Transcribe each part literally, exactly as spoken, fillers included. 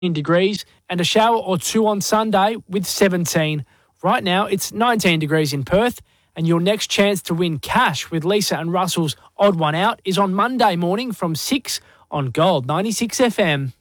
degrees and a shower or two on Sunday with seventeen. Right now, it's nineteen degrees in Perth, and your next chance to win cash with Lisa and Russell's Odd One Out is on Monday morning from six on Gold ninety-six F M.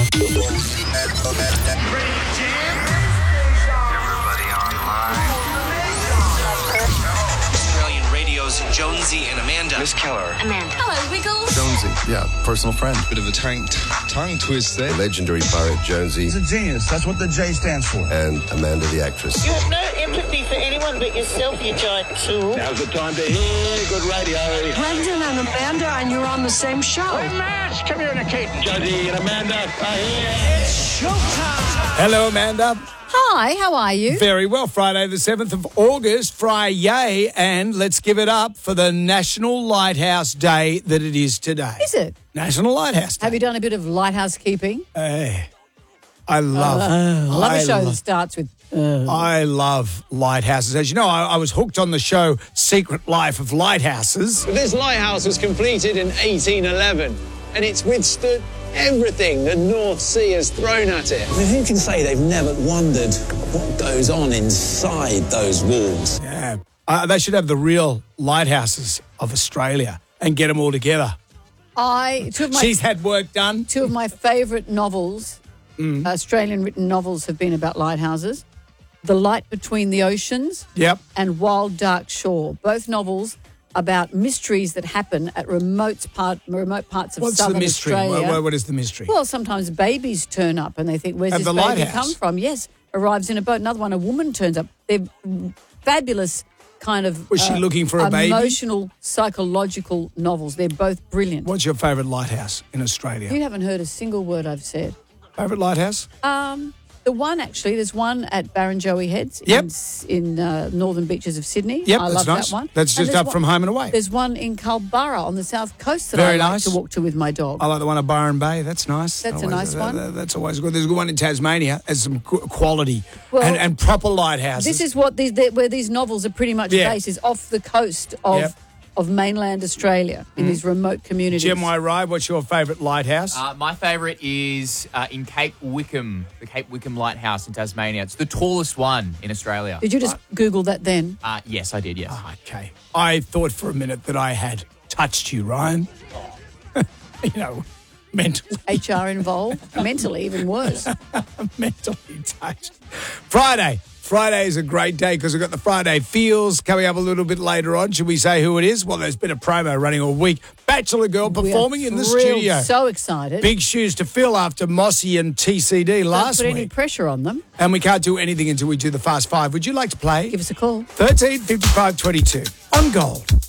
Jonesy and Amanda. Miss Keller. Amanda. Hello, Wiggles. Jonesy, yeah, personal friend. Bit of a tongue, tongue twist there. Legendary pirate Jonesy. He's a genius. That's what the J stands for. And Amanda, the actress. You have no empathy for anyone but yourself, you giant tool. Now's the time to hear good radio. Brendan and Amanda, and you're on the same show. We're mass communicating. Jonesy and Amanda are here. It's showtime. Hello, Amanda. Hi, how are you? Very well. Friday the seventh of August, Friday, and let's give it up for the National Lighthouse Day that it is today. Is it? National Lighthouse Day. Have you done a bit of lighthouse keeping? Uh, I love uh, I love a show love, that starts with... Uh. I love lighthouses. As you know, I, I was hooked on the show Secret Life of Lighthouses. This lighthouse was completed in eighteen eleven, and it's withstood everything the North Sea has thrown at it. I mean, who can say they've never wondered what goes on inside those walls? Yeah, uh, they should have the real lighthouses of Australia and get them all together. I two of my, She's had work done. Two of my favourite novels, mm. Australian written novels, have been about lighthouses. The Light Between the Oceans yep. and Wild Dark Shore. Both novels about mysteries that happen at remote part, remote parts of What's southern the mystery? Australia. What, what is the mystery? Well, sometimes babies turn up and they think, where's At this the baby lighthouse? come from? Yes, arrives in a boat. Another one, a woman turns up. They're fabulous kind of... Was she uh, looking for a baby? Emotional, psychological novels. They're both brilliant. What's your favourite lighthouse in Australia? You haven't heard a single word I've said. Favourite lighthouse? Um... The one, actually, there's one at Barrenjoey Heads yep. in, in uh, northern beaches of Sydney. Yep, I that's love nice. that one. That's just up one, from Home and Away. There's one in Culburra on the south coast that Very I like nice. to walk to with my dog. I like the one at Byron Bay. That's nice. That's always, a nice that, one. That, that's always good. There's a good one in Tasmania. Has some quality well, and, and proper lighthouses. This is what these, where these novels are pretty much yeah. based, is off the coast of... Yep. of mainland Australia in mm. these remote communities. Jim Why, what's your favourite lighthouse? Uh, my favourite is uh, in Cape Wickham, the Cape Wickham Lighthouse in Tasmania. It's the tallest one in Australia. Did you just uh, Google that then? Uh, yes, I did, yes. Oh, okay. I thought for a minute that I had touched you, Ryan. you know, mentally. H R involved? Mentally, even worse. Mentally touched. Friday. Friday is a great day because we've got the Friday Feels coming up a little bit later on. Should we say who it is? Well, there's been a promo running all week. Bachelor Girl performing in the studio. So excited. Big shoes to fill after Mossy and T C D last Don't put week. any pressure on them. And we can't do anything until we do the Fast Five. Would you like to play? Give us a call. thirteen fifty-five twenty-two on Gold.